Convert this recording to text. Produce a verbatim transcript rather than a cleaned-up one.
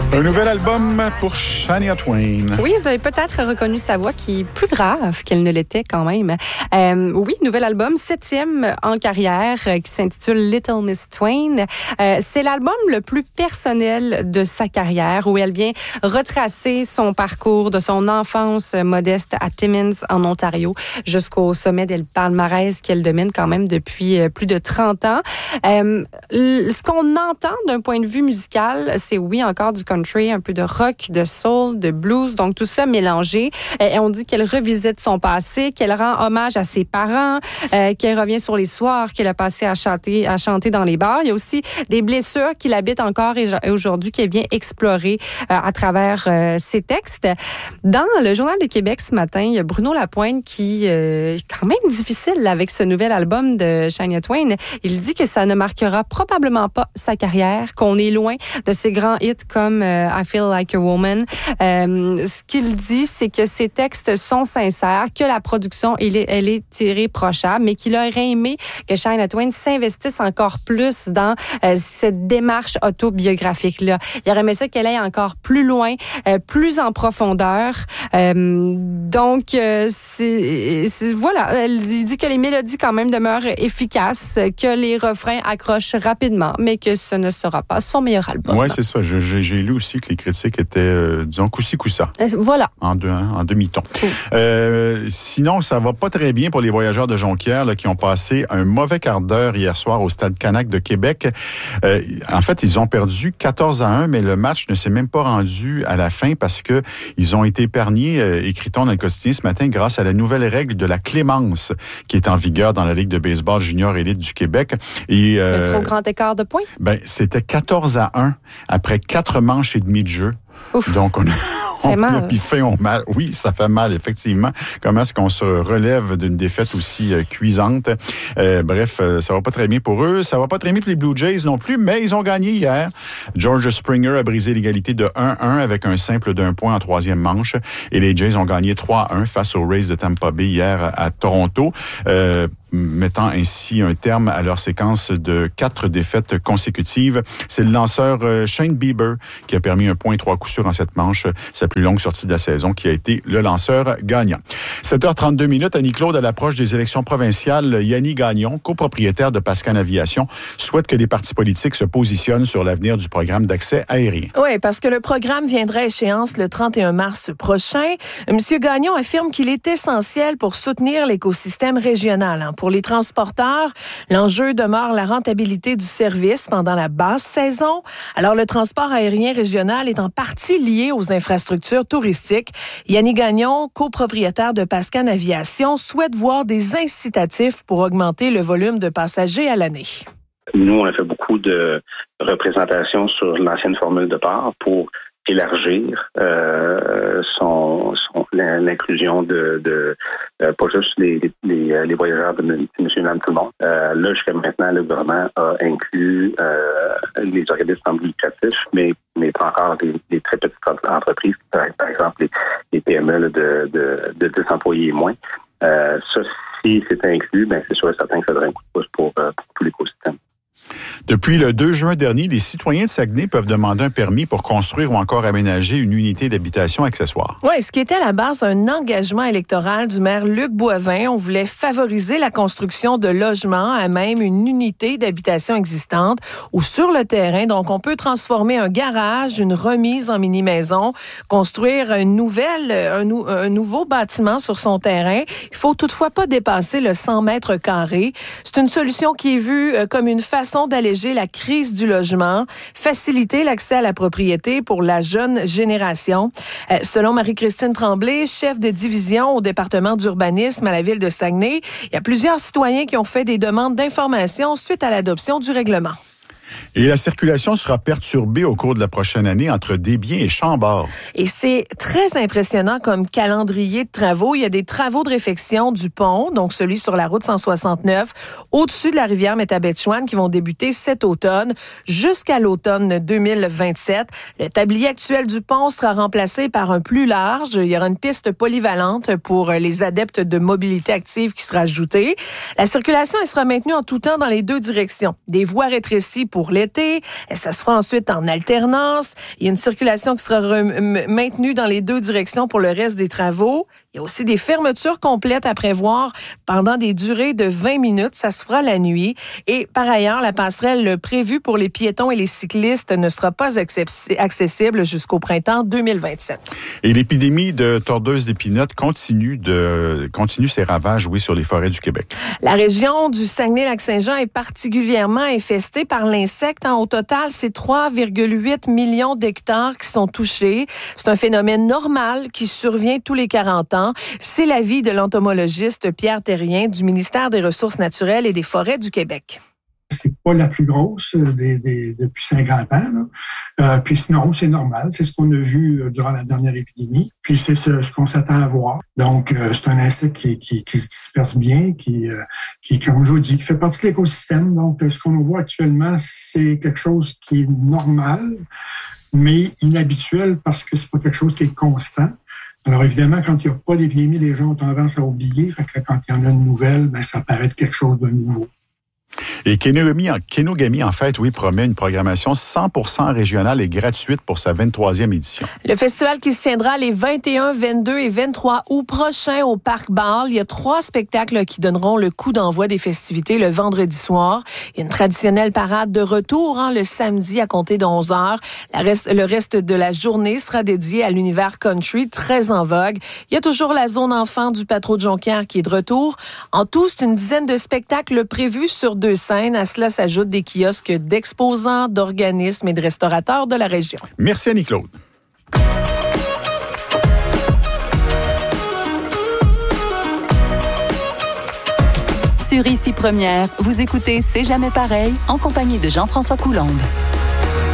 Un nouvel album pour Shania Twain. Oui, vous avez peut-être reconnu sa voix qui est plus grave qu'elle ne l'était quand même. Euh, oui, nouvel album, septième en carrière, euh, qui s'intitule Little Miss Twain. Euh, c'est l'album le plus personnel de sa carrière, où elle vient retracer son parcours de son enfance modeste à Timmins, en Ontario, jusqu'au sommet des palmarès qu'elle domine quand même depuis plus de trente ans. Euh, ce qu'on entend d'un point de vue musical, c'est oui, encore du country, un peu de rock, de soul, de blues, donc tout ça mélangé. Et on dit qu'elle revisite son passé, qu'elle rend hommage à ses parents, euh, qu'elle revient sur les soirs qu'elle a passé à chanter, à chanter dans les bars. Il y a aussi des blessures qui l'habitent encore et aujourd'hui qu'elle vient explorer euh, à travers euh, ses textes. Dans le Journal de Québec ce matin, il y a Bruno Lapointe qui euh, est quand même difficile avec ce nouvel album de Shania Twain. Il dit que ça ne marquera probablement pas sa carrière, qu'on est loin de ses grands hits comme euh, I Feel Like a Woman. Euh, ce qu'il dit, c'est que ses textes sont sincères, que la production, elle est, elle est irréprochable, mais qu'il aurait aimé que Shania Twain s'investisse encore plus dans euh, cette démarche autobiographique-là. Il aurait aimé ça qu'elle aille encore plus loin, euh, plus en profondeur. Euh, donc, euh, c'est, c'est, voilà, elle dit que les mélodies quand même demeurent efficaces, que les refrains accrochent rapidement, mais que ce ne sera pas son meilleur album. Oui, c'est ça. Je, j'ai, j'ai lu aussi que les critiques étaient, euh, disons, coussi coussa. Euh, voilà. En, deux, hein, en demi-ton. Oh. Euh, sinon, ça va pas très bien pour les voyageurs de Jonquière là, qui ont passé un mauvais quart d'heure hier soir au Stade Canac de Québec. Euh, en fait, ils ont perdu quatorze à un, mais le match ne s'est même pas rendu à la fin parce que ils ont été épargnés, euh, écrit-on dans le quotidien ce matin, grâce à la nouvelle règle de la clémence qui est en vigueur dans la Ligue de baseball junior élite du Québec. Et, euh, le trop grand écart de points? Ben, c'était quatorze à un après quatre manches et demie de jeu. Ouf. Donc, on a... On a puis fait on mal. Oui, ça fait mal, effectivement. Comment est-ce qu'on se relève d'une défaite aussi euh, cuisante? Euh, bref, euh, ça va pas très bien pour eux. Ça va pas très bien pour les Blue Jays non plus, mais ils ont gagné hier. George Springer a brisé l'égalité de un à un avec un simple d'un point en troisième manche. Et les Jays ont gagné trois à un face aux Rays de Tampa Bay hier à, à Toronto. Euh, mettant ainsi un terme à leur séquence de quatre défaites consécutives. C'est le lanceur Shane Bieber qui a permis un point et trois coups sûrs en cette manche, sa plus longue sortie de la saison, qui a été le lanceur gagnant. sept heures trente-deux minutes, Annie-Claude, à l'approche des élections provinciales, Yannick Gagnon, copropriétaire de Pascan Aviation, souhaite que les partis politiques se positionnent sur l'avenir du programme d'accès aérien. Oui, parce que le programme viendra à échéance le trente et un mars prochain. Monsieur Gagnon affirme qu'il est essentiel pour soutenir l'écosystème régional. Hein. Pour les transporteurs, l'enjeu demeure la rentabilité du service pendant la basse saison. Alors, le transport aérien régional est en partie lié aux infrastructures touristiques. Yannick Gagnon, copropriétaire de Pascan Aviation, souhaite voir des incitatifs pour augmenter le volume de passagers à l'année. Nous, on a fait beaucoup de représentations sur l'ancienne formule de part pour élargir euh, son, son l'inclusion de, de euh, pas juste les, les, les voyageurs de monsieur et madame tout le monde. Euh, là, jusqu'à maintenant, le gouvernement a inclus euh, les organismes non lucratifs, mais, mais pas encore les, les très petites entreprises, par exemple les, les P M E là, de, de, de dix employés et moins. Euh, ça, si c'est inclus, ben c'est sûr et certain que ça donnerait un coup de pouce pour, pour tout l'écosystème. Depuis le deux juin dernier, les citoyens de Saguenay peuvent demander un permis pour construire ou encore aménager une unité d'habitation accessoire. Oui, ce qui était à la base un engagement électoral du maire Luc Boivin. On voulait favoriser la construction de logements à même une unité d'habitation existante ou sur le terrain. Donc, on peut transformer un garage, une remise en mini-maison, construire une nouvelle, un, nou, un nouveau bâtiment sur son terrain. Il faut toutefois pas dépasser le cent mètres carrés. C'est une solution qui est vue comme une façon d'alléger la crise du logement, faciliter l'accès à la propriété pour la jeune génération. Euh, selon Marie-Christine Tremblay, chef de division au département d'urbanisme à la ville de Saguenay, il y a plusieurs citoyens qui ont fait des demandes d'information suite à l'adoption du règlement. Et la circulation sera perturbée au cours de la prochaine année entre Desbiens et Chambord. Et c'est très impressionnant comme calendrier de travaux. Il y a des travaux de réfection du pont, donc celui sur la route cent soixante-neuf, au-dessus de la rivière Métabetchouan, qui vont débuter cet automne jusqu'à l'automne deux mille vingt-sept. Le tablier actuel du pont sera remplacé par un plus large. Il y aura une piste polyvalente pour les adeptes de mobilité active qui sera ajoutée. La circulation elle sera maintenue en tout temps dans les deux directions. Des voies rétrécies pour pour l'été. Et ça se fera ensuite en alternance. Il y a une circulation qui sera rem- maintenue dans les deux directions pour le reste des travaux. Il y a aussi des fermetures complètes à prévoir pendant des durées de vingt minutes. Ça se fera la nuit. Et par ailleurs, la passerelle prévue pour les piétons et les cyclistes ne sera pas accessible jusqu'au printemps deux mille vingt-sept. Et l'épidémie de tordeuse d'épinote continue, de, continue ses ravages, oui, sur les forêts du Québec. La région du Saguenay-Lac-Saint-Jean est particulièrement infestée par l'insecte. Au total, c'est trois virgule huit millions d'hectares qui sont touchés. C'est un phénomène normal qui survient tous les quarante ans. C'est l'avis de l'entomologiste Pierre Terrien du ministère des Ressources naturelles et des Forêts du Québec. C'est pas la plus grosse des, des, depuis cinquante ans. Là. Euh, puis sinon, c'est normal. C'est ce qu'on a vu durant la dernière épidémie. Puis c'est ce, ce qu'on s'attend à voir. Donc, euh, c'est un insecte qui, qui, qui se disperse bien, qui, euh, qui, comme je vous dis, qui fait partie de l'écosystème. Donc, ce qu'on voit actuellement, c'est quelque chose qui est normal, mais inhabituel parce que c'est pas quelque chose qui est constant. Alors, évidemment, quand il n'y a pas d'épidémie, les gens ont tendance à oublier. Fait que quand il y en a une nouvelle, ben, ça paraît être quelque chose de nouveau. Et Kenogami, en, Kenogami, en fait, oui, promet une programmation cent pour cent régionale et gratuite pour sa vingt-troisième édition. Le festival qui se tiendra les vingt et un, vingt-deux et vingt-trois août prochains au Parc Ball. Il y a trois spectacles qui donneront le coup d'envoi des festivités le vendredi soir. Il y a une traditionnelle parade de retour hein, le samedi à compter de onze heures. La reste, le reste de la journée sera dédié à l'univers country, très en vogue. Il y a toujours la zone enfant du Patro de Jonquière qui est de retour. En tout, c'est une dizaine de spectacles prévus sur deux scènes. À cela s'ajoutent des kiosques d'exposants, d'organismes et de restaurateurs de la région. Merci Annie-Claude. Sur Ici Première, vous écoutez C'est jamais pareil en compagnie de Jean-François Coulombe.